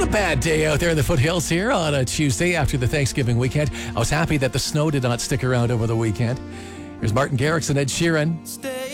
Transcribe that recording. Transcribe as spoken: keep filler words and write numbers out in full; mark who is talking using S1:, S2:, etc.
S1: a bad day out there in the foothills here on a Tuesday after the Thanksgiving weekend. I was happy that the snow did not stick around over the weekend. Here's Martin Garrix and Ed Sheeran.